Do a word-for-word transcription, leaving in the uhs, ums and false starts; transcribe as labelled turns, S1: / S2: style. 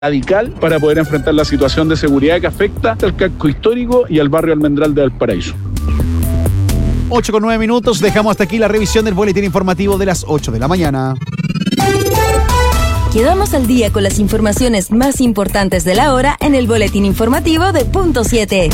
S1: radical para poder enfrentar la situación de seguridad que afecta al casco histórico y al barrio Almendral de Valparaíso.
S2: ocho con nueve minutos, dejamos hasta aquí la revisión del boletín informativo de las ocho de la mañana.
S3: Quedamos al día con las informaciones más importantes de la hora en el boletín informativo de Punto siete.